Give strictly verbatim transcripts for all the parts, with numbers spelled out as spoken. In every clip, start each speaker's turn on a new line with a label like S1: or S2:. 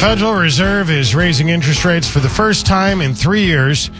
S1: Federal Reserve is raising interest rates for the first time in three years.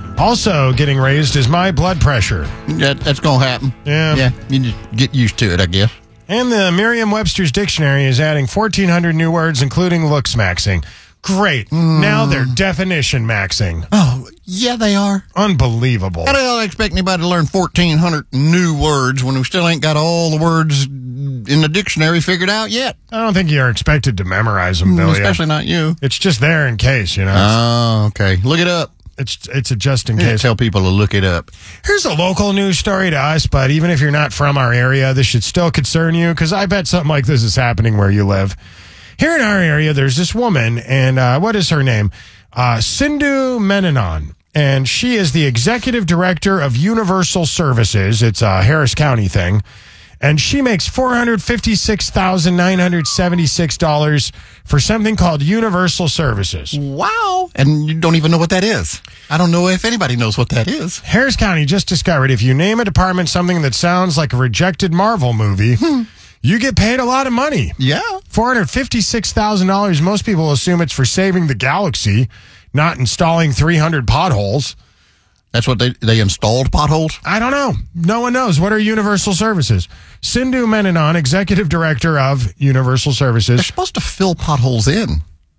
S1: Also getting raised is my blood pressure.
S2: That, that's going to happen.
S1: Yeah.
S2: Yeah, you just get used to it, I guess.
S1: And the Merriam-Webster's dictionary is adding fourteen hundred new words, including looks maxing. Great. Mm. Now they're definition maxing.
S2: Oh, yeah, they are.
S1: Unbelievable.
S2: How the hell do I expect anybody to learn fourteen hundred new words when we still ain't got all the words in the dictionary figured out yet?
S1: I don't think you're expected to memorize them, Billy.
S2: Especially not you.
S1: It's just there in case, you know.
S2: Oh, okay. Look it up.
S1: It's it's a just in
S2: Yeah,
S1: case.
S2: tell people to look it up.
S1: Here's a local news story to us, but even if you're not from our area, this should still concern you, because I bet something like this is happening where you live. Here in our area, there's this woman, and uh, what is her name? Uh, Sindhu Menon. And she is the executive director of Universal Services. It's a Harris County thing. And she makes four hundred fifty-six thousand nine hundred seventy-six dollars for something called Universal Services.
S2: Wow. And you don't even know what that is. I don't know if anybody knows what that is.
S1: Harris County just discovered if you name a department something that sounds like a rejected Marvel movie, hmm. you get paid a lot of money.
S2: Yeah.
S1: four hundred fifty-six thousand dollars. Most people assume it's for saving the galaxy, not installing three hundred potholes.
S2: That's what they, they installed potholes?
S1: I don't know. No one knows. What are Universal Services? Sindhu Menon, executive director of Universal Services.
S2: They're supposed to fill potholes in,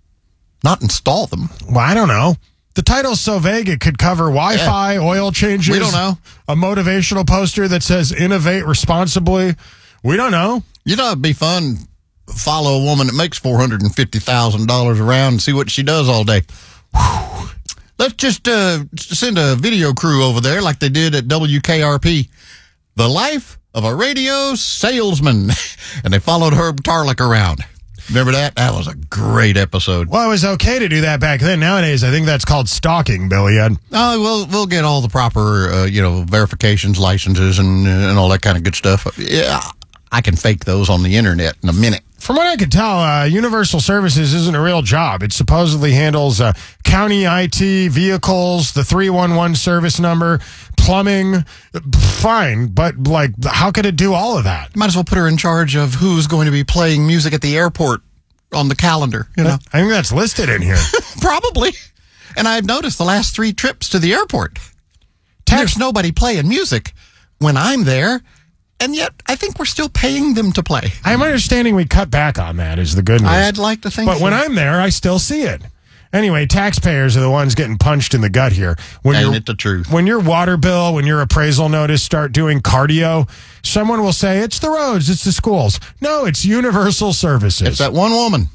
S2: not install them.
S1: Well, I don't know. The title's so vague it could cover Wi-Fi, yeah. oil changes.
S2: We don't know.
S1: A motivational poster that says innovate responsibly. We don't know.
S2: You know, it'd be fun follow a woman that makes four hundred fifty thousand dollars around and see what she does all day. Whew. Let's just uh, send a video crew over there like they did at W K R P. The Life of a Radio Salesman. And they followed Herb Tarlick around. Remember that? That was a great episode.
S1: Well, it was okay to do that back then. Nowadays, I think that's called stalking, Billy.
S2: Oh, uh, we'll, we'll get all the proper, uh, you know, verifications, licenses, and, and all that kind of good stuff. Yeah, I can fake those on the internet in a minute.
S1: From what I could tell, uh, Universal Services isn't a real job. It supposedly handles uh, county I T, vehicles, the three one one service number, plumbing. Fine, but, like, how could it do all of that?
S2: Might as well put her in charge of who's going to be playing music at the airport on the calendar, you know?
S1: I think that's listed in here.
S2: Probably. And I've noticed the last three trips to the airport, Tax- there's nobody playing music when I'm there. And yet, I think we're still paying them to play.
S1: I'm understanding we cut back on that is the good news.
S2: I'd like to think
S1: But
S2: so.
S1: when I'm there, I still see it. Anyway, taxpayers are the ones getting punched in the gut here. When
S2: Ain't it the truth?
S1: When your water bill, when your appraisal notice start doing cardio, someone will say, it's the roads, it's the schools. No, it's Universal Services.
S2: It's that one woman.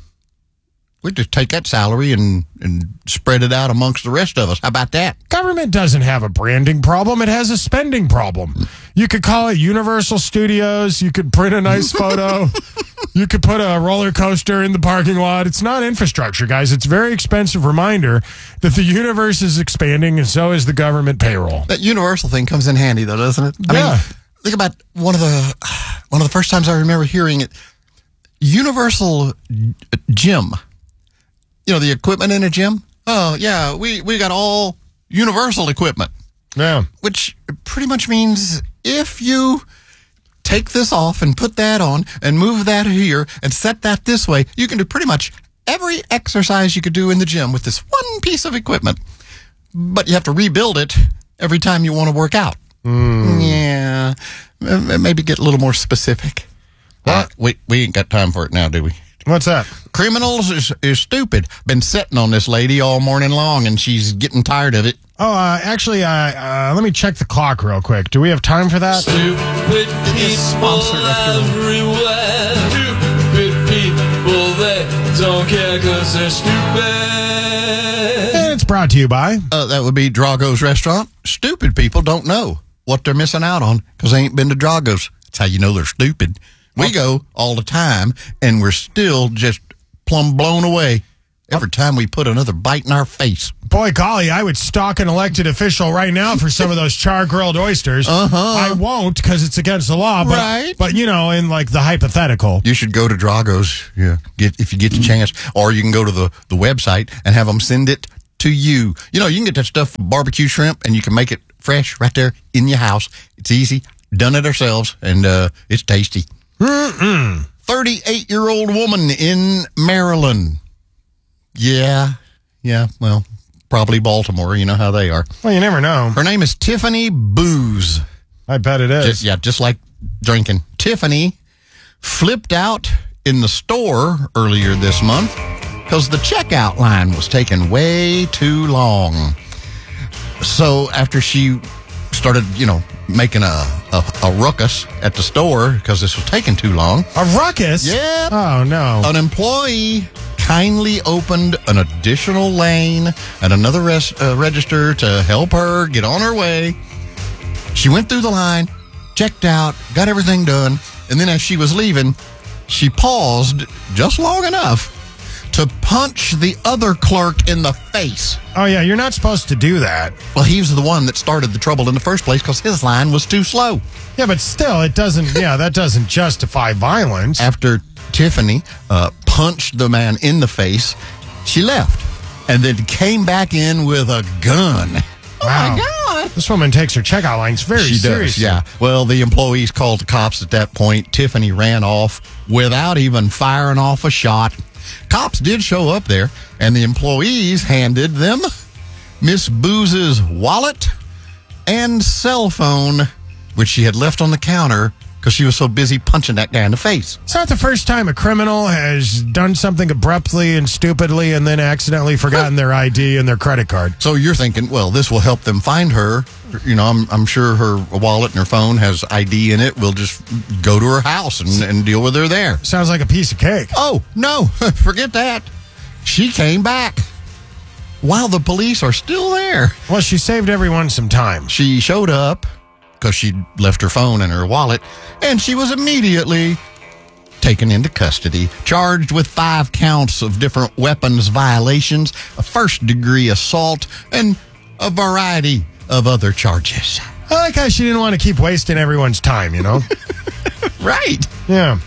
S2: We just take that salary and, and spread it out amongst the rest of us. How about that?
S1: Government doesn't have a branding problem. It has a spending problem. You could call it Universal Studios. You could print a nice photo. You could put a roller coaster in the parking lot. It's not infrastructure, guys. It's a very expensive reminder that the universe is expanding and so is the government payroll.
S2: That Universal thing comes in handy, though, doesn't it? I
S1: yeah.
S2: mean, think about one of the one of the first times I remember hearing it. Universal Gym. You know, the equipment in a gym? Oh, yeah, we, we got all Universal equipment.
S1: Yeah.
S2: Which pretty much means if you take this off and put that on and move that here and set that this way, you can do pretty much every exercise you could do in the gym with this one piece of equipment. But you have to rebuild it every time you want to work out.
S1: Mm.
S2: Yeah. Maybe get a little more specific. Uh, we, we ain't got time for it now, do we?
S1: What's that?
S2: Criminals is, is stupid. Been sitting on this lady all morning long, and she's getting tired of it.
S1: Oh, uh, actually, uh, uh, let me check the clock real quick. Do we have time for that?
S3: Stupid people everywhere. Stupid people, they don't care because they're stupid.
S1: And it's brought to you by...
S2: Uh, that would be Drago's Restaurant. Stupid people don't know what they're missing out on because they ain't been to Drago's. That's how you know they're stupid. We go all the time, and we're still just plumb blown away every time we put another bite in our face.
S1: Boy, golly, I would stalk an elected official right now for some of those char-grilled oysters.
S2: Uh-huh.
S1: I won't because it's against the law. But,
S2: right.
S1: But, you know, in like the hypothetical.
S2: You should go to Drago's yeah, get, if you get the chance. Or you can go to the, the website and have them send it to you. You know, you can get that stuff, barbecue shrimp, and you can make it fresh right there in your house. It's easy. Done it ourselves, and uh, it's tasty.
S1: Mm-mm.
S2: thirty-eight-year-old woman in Maryland Yeah. Yeah. Well, probably Baltimore. You know how they are.
S1: Well, you never know.
S2: Her name is Tiffany Booze.
S1: I bet it is.
S2: Just, yeah, just like drinking. Tiffany flipped out in the store earlier this month because the checkout line was taking way too long. So after she started, you know, making a, a, a ruckus at the store because this was taking too long.
S1: A ruckus?
S2: Yeah.
S1: Oh, no.
S2: An employee kindly opened an additional lane at another res- uh, register to help her get on her way. She went through the line, checked out, got everything done, and then as she was leaving, she paused just long enough to punch the other clerk in the face.
S1: Oh, yeah, you're not supposed to do that.
S2: Well, he was the one that started the trouble in the first place because his line was too slow.
S1: Yeah, but still, it doesn't, yeah, that doesn't justify violence.
S2: After Tiffany uh, punched the man in the face, she left and then came back in with a gun.
S1: Wow.
S2: Oh, my God.
S1: This woman takes her checkout lines very
S2: She
S1: seriously.
S2: does, yeah. Well, the employees called the cops at that point. Tiffany ran off without even firing off a shot. Cops did show up there, and the employees handed them Miss Booze's wallet and cell phone, which she had left on the counter because she was so busy punching that guy in the face.
S1: It's not the first time a criminal has done something abruptly and stupidly and then accidentally forgotten their I D and their credit card.
S2: So you're thinking, well, this will help them find her. You know, I'm, I'm sure her wallet and her phone has I D in it. We'll just go to her house and, and deal with her there.
S1: Sounds like a piece of cake.
S2: Oh, no, forget that. She came back while the police are still there.
S1: Well, she saved everyone some time.
S2: She showed up because she'd left her phone and her wallet, and she was immediately taken into custody, charged with five counts of different weapons violations, a first-degree assault, and a variety of other charges.
S1: I like how she didn't want to keep wasting everyone's time, you know?
S2: Right.
S1: Yeah.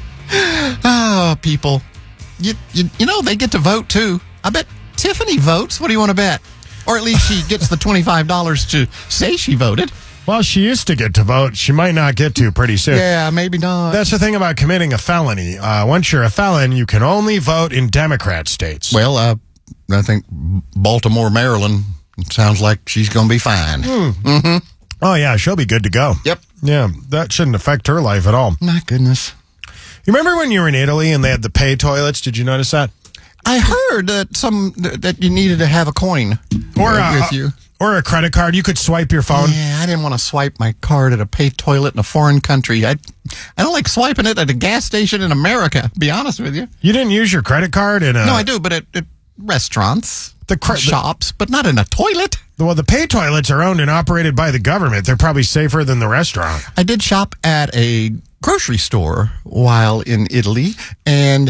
S2: Oh, people. You, you, you know, they get to vote, too. I bet Tiffany votes. What do you want to bet? Or at least she gets the twenty-five dollars to say she voted.
S1: Well, she used to get to vote. She might not get to pretty soon.
S2: Yeah, maybe not.
S1: That's the thing about committing a felony. Uh, once you're a felon, you can only vote in Democrat states.
S2: Well, uh, I think Baltimore, Maryland, sounds like she's going to be fine.
S1: Mm. Mm-hmm. Oh, yeah, she'll be good to go.
S2: Yep.
S1: Yeah, that shouldn't affect her life at all.
S2: My goodness.
S1: You remember when you were in Italy and they had the pay toilets? Did you notice that?
S2: I heard that some that you needed to have a coin
S1: or
S2: uh,
S1: a,
S2: with you.
S1: Or a credit card. You could swipe your phone.
S2: Yeah, I didn't want to swipe my card at a pay toilet in a foreign country. I I don't like swiping it at a gas station in America, to be honest with you.
S1: You didn't use your credit card in a...
S2: No, I do, but at, at restaurants,
S1: the cre-
S2: shops, but not in a toilet.
S1: Well, the pay toilets are owned and operated by the government. They're probably safer than the restaurant.
S2: I did shop at a grocery store while in Italy, and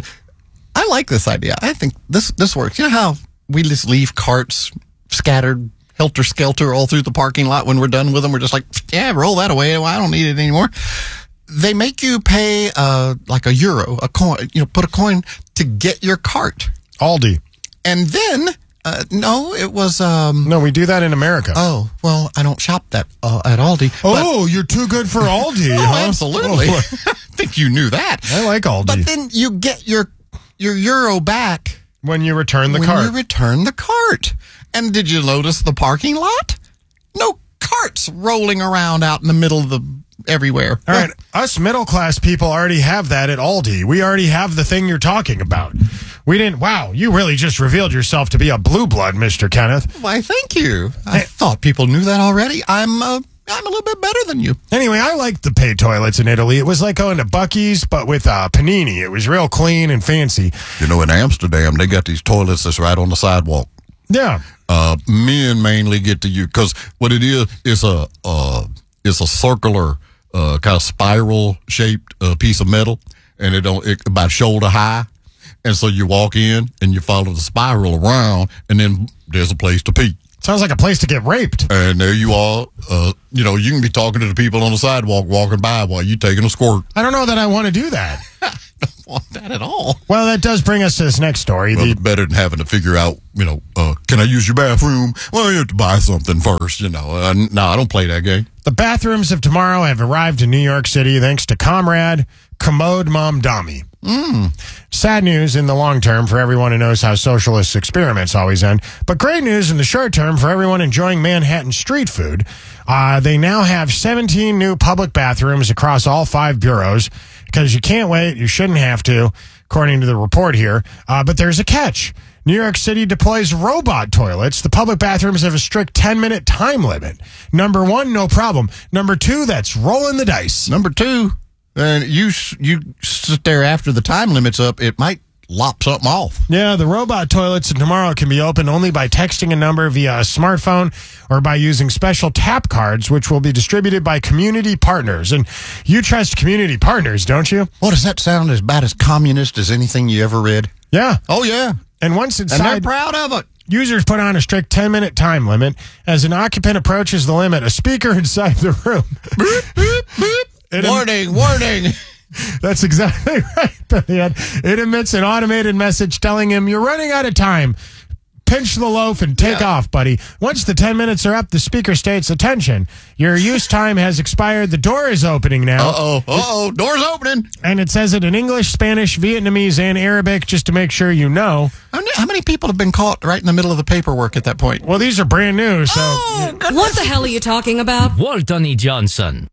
S2: I like this idea. I think this this works. You know how we just leave carts scattered helter-skelter all through the parking lot when we're done with them? We're just like, yeah, roll that away. Well, I don't need it anymore. They make you pay uh, like a euro, a coin, you know, put a coin to get your cart.
S1: Aldi.
S2: And then, uh, no, it was... Um,
S1: no, we do that in America.
S2: Oh, well, I don't shop that uh, at Aldi.
S1: Oh, you're too good for Aldi,
S2: oh,
S1: huh?
S2: Absolutely.
S1: Oh.
S2: I think you knew that.
S1: I like Aldi.
S2: But then you get your your euro back
S1: when you return the
S2: when
S1: cart.
S2: When you return the cart. And did you notice the parking lot? No carts rolling around out in the middle of the everywhere.
S1: All right, us middle-class people already have that at Aldi. We already have the thing you're talking about. We didn't... Wow, you really just revealed yourself to be a blue blood, Mister Kenneth.
S2: Why, thank you. I hey. thought people knew that already. I'm... Uh, I'm a little bit better than you.
S1: Anyway, I liked the pay toilets in Italy. It was like going to Buc-ee's, but with uh, panini. It was real clean and fancy.
S2: You know, in Amsterdam, they got these toilets that's right on the sidewalk.
S1: Yeah.
S2: Uh, men mainly get to use, because what it is, is a, uh, it's a circular, uh, kind of spiral-shaped uh, piece of metal, and it don't, it, about shoulder high. And so you walk in, and you follow the spiral around, and then there's a place to pee.
S1: Sounds like a place to get raped.
S2: And there you are. Uh, you know, you can be talking to the people on the sidewalk walking by while you're taking a squirt.
S1: I don't know that I want to do that.
S2: I don't want that at all.
S1: Well, that does bring us to this next story.
S2: Well,
S1: the-
S2: it's better than having to figure out, you know, uh, can I use your bathroom? Well, you have to buy something first, you know. Uh, no, I don't play that game.
S1: The bathrooms of tomorrow have arrived in New York City thanks to Comrade Commode Mom Dami.
S2: Mm.
S1: Sad news in the long term for everyone who knows how socialist experiments always end, but great news in the short term for everyone enjoying Manhattan street food. Uh, they now have seventeen new public bathrooms across all five boroughs because you can't wait. You shouldn't have to, according to the report here. Uh, but there's a catch. New York City deploys robot toilets. The public bathrooms have a strict ten-minute time limit. Number one, no problem. Number two, that's rolling the dice.
S2: Number two, and you you sit there after the time limit's up, it might lop something off.
S1: Yeah, the robot toilets tomorrow can be opened only by texting a number via a smartphone or by using special tap cards, which will be distributed by community partners. And you trust community partners, don't you?
S2: Well, does that sound as bad as communist as anything you ever read?
S1: Yeah.
S2: Oh, yeah.
S1: And once inside,
S2: and they're proud of it.
S1: Users put on a strict ten-minute time limit. As an occupant approaches the limit, a speaker inside the room.
S2: Boop, boop, boop. It warning, em- warning.
S1: That's exactly right, Billy. It emits an automated message telling him, you're running out of time. Pinch the loaf and take yeah. off, buddy. Once the ten minutes are up, the speaker states, attention, your use time has expired. The door is opening now.
S2: Uh-oh, uh-oh, door's opening.
S1: And it says it in English, Spanish, Vietnamese, and Arabic, just to make sure you know.
S2: How many, how many people have been caught right in the middle of the paperwork at that point?
S1: Well, these are brand new, so...
S2: Oh,
S1: yeah.
S4: What the hell are you talking about?
S5: Walton E. Johnson.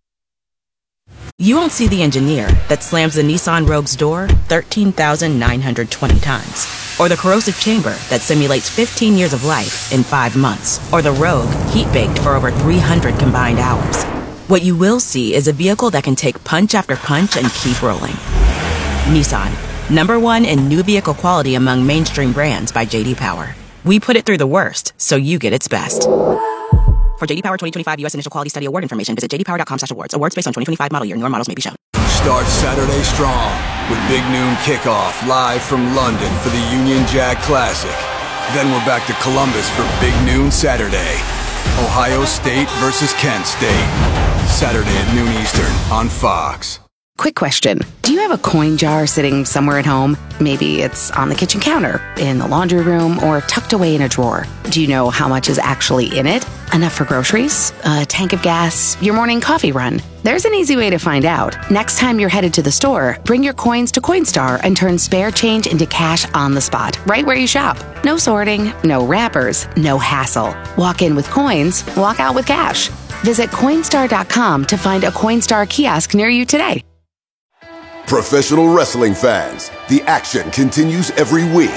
S6: You won't see the engineer that slams the Nissan Rogue's door thirteen thousand nine hundred twenty times. Or the corrosive chamber that simulates fifteen years of life in five months. Or the Rogue heat-baked for over three hundred combined hours. What you will see is a vehicle that can take punch after punch and keep rolling. Nissan, number one in new vehicle quality among mainstream brands by J D Power. We put it through the worst, so you get its best. For J D Power twenty twenty-five U S Initial Quality Study Award information, visit j d power dot com slash awards. Awards based on twenty twenty-five model year. Newer models may be shown.
S7: Start Saturday strong with Big Noon Kickoff live from London for the Union Jack Classic. Then we're back to Columbus for Big Noon Saturday. Ohio State versus Kent State. Saturday at noon Eastern on Fox.
S8: Quick question. Do you have a coin jar sitting somewhere at home? Maybe it's on the kitchen counter, in the laundry room, or tucked away in a drawer. Do you know how much is actually in it? Enough for groceries? A tank of gas? Your morning coffee run? There's an easy way to find out. Next time you're headed to the store, bring your coins to Coinstar and turn spare change into cash on the spot, right where you shop. No sorting, no wrappers, no hassle. Walk in with coins, walk out with cash. Visit Coinstar dot com to find a Coinstar kiosk near you today.
S9: Professional wrestling fans, the action continues every week.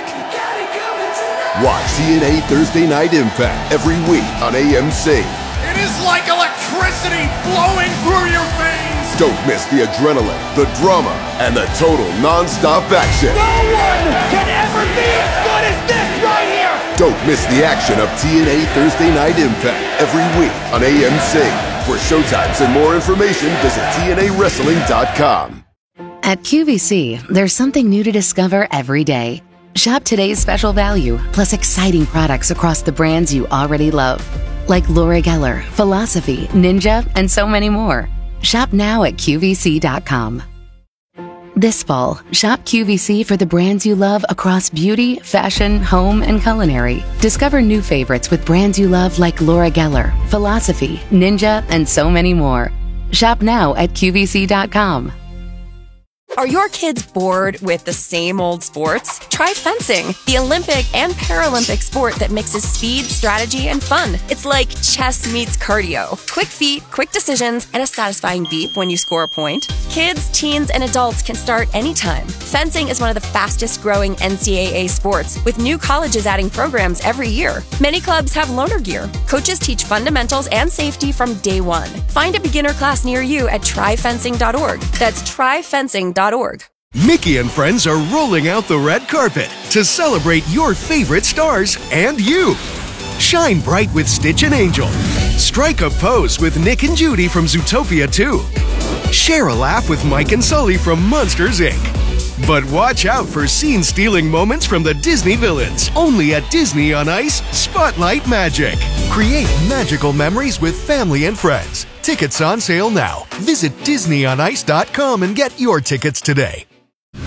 S9: Watch T N A Thursday Night Impact every week on A M C.
S10: It is like electricity flowing through your veins.
S9: Don't miss the adrenaline, the drama, and the total non-stop action.
S10: No one can ever be as good as this right here.
S9: Don't miss the action of T N A Thursday Night Impact every week on A M C. For showtimes and more information, visit T N A wrestling dot com.
S8: At Q V C, there's something new to discover every day. Shop today's special value, plus exciting products across the brands you already love. Like Laura Geller, Philosophy, Ninja, and so many more. Shop now at Q V C dot com. This fall, shop Q V C for the brands you love across beauty, fashion, home, and culinary. Discover new favorites with brands you love like Laura Geller, Philosophy, Ninja, and so many more. Shop now at Q V C dot com.
S11: Are your kids bored with the same old sports? Try fencing, the Olympic and Paralympic sport that mixes speed, strategy, and fun. It's like chess meets cardio. Quick feet, quick decisions, and a satisfying beep when you score a point. Kids, teens, and adults can start anytime. Fencing is one of the fastest growing N C double A sports, with new colleges adding programs every year. Many clubs have loaner gear. Coaches teach fundamentals and safety from day one. Find a beginner class near you at try fencing dot org. That's try fencing dot org.
S12: Mickey and friends are rolling out the red carpet to celebrate your favorite stars and you. Shine bright with Stitch and Angel. Strike a pose with Nick and Judy from Zootopia two. Share a laugh with Mike and Sully from Monsters, Incorporated. But watch out for scene-stealing moments from the Disney villains. Only at Disney on Ice, Spotlight Magic. Create magical memories with family and friends. Tickets on sale now. Visit disney on ice dot com and get your tickets today.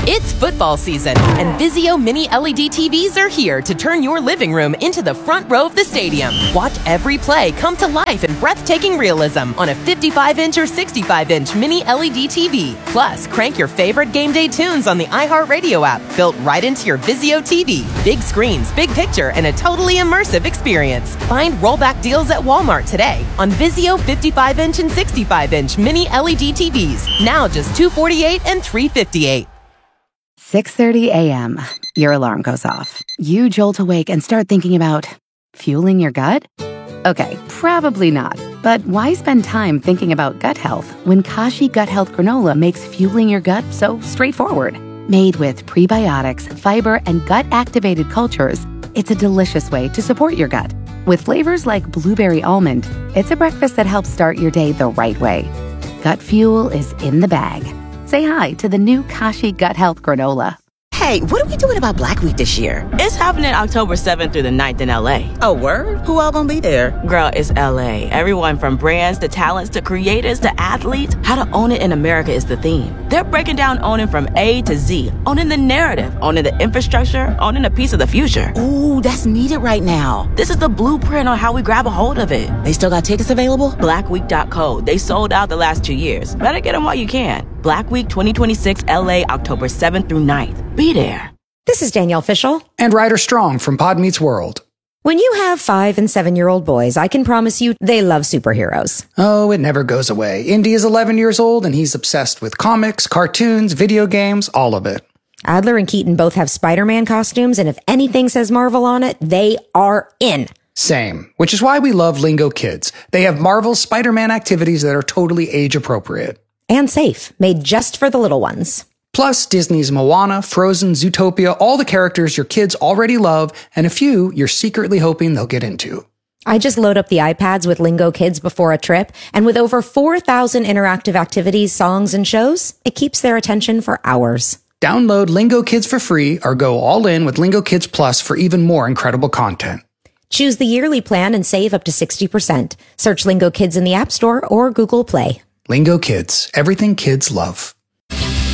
S4: It's football season, and Vizio Mini L E D T Vs are here to turn your living room into the front row of the stadium. Watch every play come to life in breathtaking realism on a fifty-five inch or sixty-five inch Mini L E D T V. Plus, crank your favorite game day tunes on the iHeartRadio app, built right into your Vizio T V. Big screens, big picture, and a totally immersive experience. Find rollback deals at Walmart today on Vizio fifty-five inch and sixty-five inch Mini L E D T Vs. Now just two hundred forty-eight dollars and three hundred fifty-eight dollars.
S8: six thirty a.m. Your alarm goes off. You jolt awake and start thinking about fueling your gut? Okay, probably not. But why spend time thinking about gut health when Kashi Gut Health Granola makes fueling your gut so straightforward? Made with prebiotics, fiber, and gut-activated cultures, it's a delicious way to support your gut. With flavors like blueberry almond, it's a breakfast that helps start your day the right way. Gut fuel is in the bag. Say hi to the new Kashi Gut Health Granola.
S6: Hey, what are we doing about Black Week this year? It's happening October seventh through the ninth in L A. Oh, word? Who all gonna be there? Girl, it's L A. Everyone from brands to talents to creators to athletes. How to own it in America is the theme. They're breaking down owning from A to Z. Owning the narrative, owning the infrastructure, owning a piece of the future. Ooh, that's needed right now. This is the blueprint on how we grab a hold of it. They still got tickets available? black week dot co. They sold out the last two years. Better get them while you can. Black Week twenty twenty-six L A, October seventh through ninth. Be there.
S5: This is Danielle Fishel.
S13: And Ryder Strong from Pod Meets World.
S5: When you have five and seven-year-old boys, I can promise you they love superheroes.
S13: Oh, it never goes away. Indy is eleven years old, and he's obsessed with comics, cartoons, video games, all of it.
S5: Adler and Keaton both have Spider-Man costumes, and if anything says Marvel on it, they are in.
S13: Same, which is why we love Lingo Kids. They have Marvel's Spider-Man activities that are totally age-appropriate.
S5: And safe, made just for the little ones.
S13: Plus, Disney's Moana, Frozen, Zootopia, all the characters your kids already love, and a few you're secretly hoping they'll get into.
S5: I just load up the iPads with Lingo Kids before a trip, and with over four thousand interactive activities, songs, and shows, it keeps their attention for hours.
S13: Download Lingo Kids for free or go all in with Lingo Kids Plus for even more incredible content.
S5: Choose the yearly plan and save up to sixty percent. Search Lingo Kids in the App Store or Google Play.
S13: Lingo Kids, everything kids love.